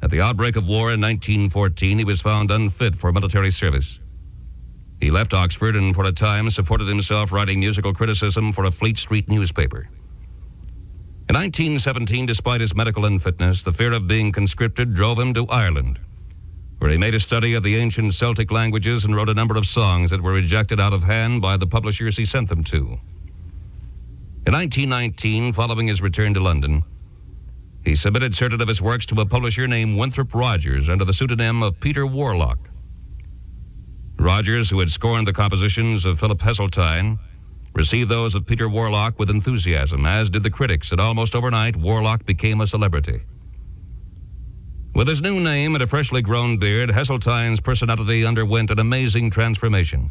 At the outbreak of war in 1914, he was found unfit for military service. He left Oxford and for a time supported himself writing musical criticism for a Fleet Street newspaper. In 1917, despite his medical unfitness, the fear of being conscripted drove him to Ireland, where he made a study of the ancient Celtic languages and wrote a number of songs that were rejected out of hand by the publishers he sent them to. In 1919, following his return to London, he submitted certain of his works to a publisher named Winthrop Rogers under the pseudonym of Peter Warlock. Rogers, who had scorned the compositions of Philip Heseltine, received those of Peter Warlock with enthusiasm, as did the critics, and almost overnight, Warlock became a celebrity. With his new name and a freshly grown beard, Heseltine's personality underwent an amazing transformation.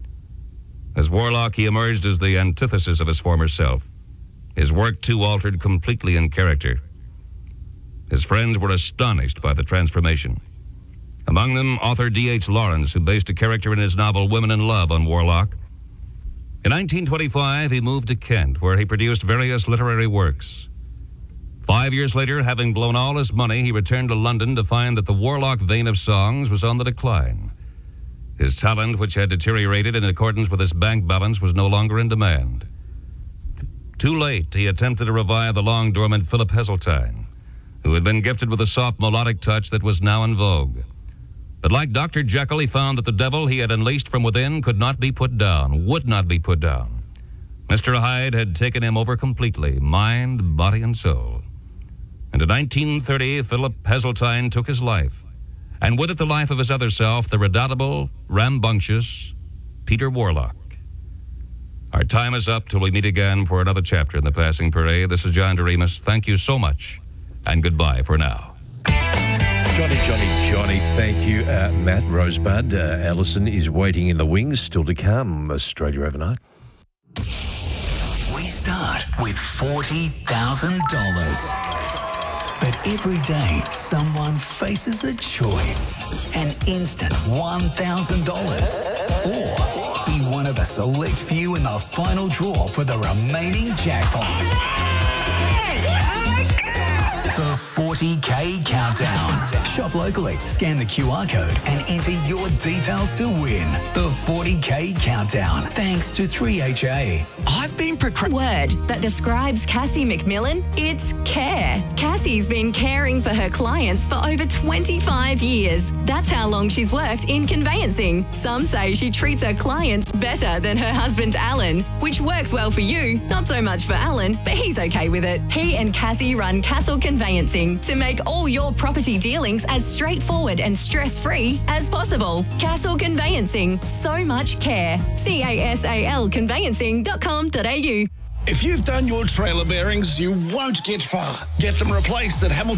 As Warlock, he emerged as the antithesis of his former self. His work, too, altered completely in character. His friends were astonished by the transformation. Among them, author D.H. Lawrence, who based a character in his novel Women in Love on Warlock. In 1925, he moved to Kent, where he produced various literary works. 5 years later, having blown all his money, he returned to London to find that the Warlock vein of songs was on the decline. His talent, which had deteriorated in accordance with his bank balance, was no longer in demand. Too late, he attempted to revive the long-dormant Philip Heseltine, who had been gifted with a soft melodic touch that was now in vogue. But like Dr. Jekyll, he found that the devil he had unleashed from within could not be put down, would not be put down. Mr. Hyde had taken him over completely, mind, body, and soul. And in 1930, Philip Heseltine took his life, and with it the life of his other self, the redoubtable, rambunctious Peter Warlock. Our time is up till we meet again for another chapter in The Passing Parade. This is John Doremus. Thank you so much, and goodbye for now. Johnny, thank you. Matt Rosebud, Alison is waiting in the wings, still to come, Australia Overnight. We start with $40,000. But every day, someone faces a choice. An instant $1,000. Or be one of a select few in the final draw for the remaining jackpot. The 40K Countdown. Shop locally, scan the QR code and enter your details to win. The 40K Countdown. Thanks to 3HA. I've been word that describes Cassie McMillan, it's care. Cassie's been caring for her clients for over 25 years. That's how long she's worked in conveyancing. Some say she treats her clients better than her husband Alan, which works well for you, not so much for Alan, but he's okay with it. He and Cassie run Castle Conveyancing to make all your property dealings as straightforward and stress-free as possible. Castle Conveyancing, so much care. CASALconveyancing.com.au. If you've done your trailer bearings, you won't get far. Get them replaced at Hamilton